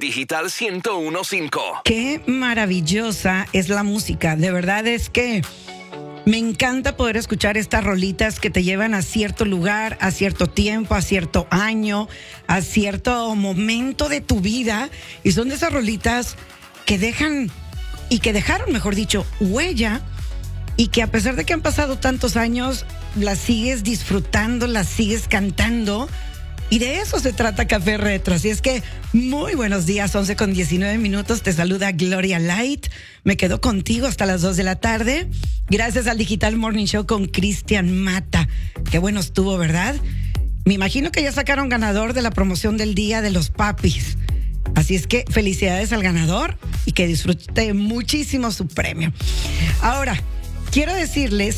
Digital 101.5. Qué maravillosa es la música. De verdad es que me encanta poder escuchar estas rolitas que te llevan a cierto lugar, a cierto tiempo, a cierto año, a cierto momento de tu vida. Y son de esas rolitas que dejan, y que dejaron, mejor dicho, huella. Y que a pesar de que han pasado tantos años, las sigues disfrutando, las sigues cantando. Y de eso se trata Café Retro. Así es que muy buenos días, 11:19. Te saluda Gloria Light. Me quedo contigo hasta las 2 de la tarde. Gracias al Digital Morning Show con Cristian Mata. Qué bueno estuvo, ¿verdad? Me imagino que ya sacaron ganador de la promoción del Día de los Papis. Así es que felicidades al ganador y que disfrute muchísimo su premio. Ahora, quiero decirles